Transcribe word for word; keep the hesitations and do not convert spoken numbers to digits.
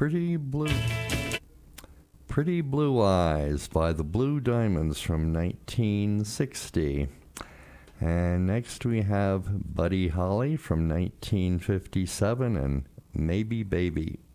Pretty Blue Pretty Blue Eyes by the Blue Diamonds from nineteen sixty. And next we have Buddy Holly from nineteen fifty-seven and Maybe Baby.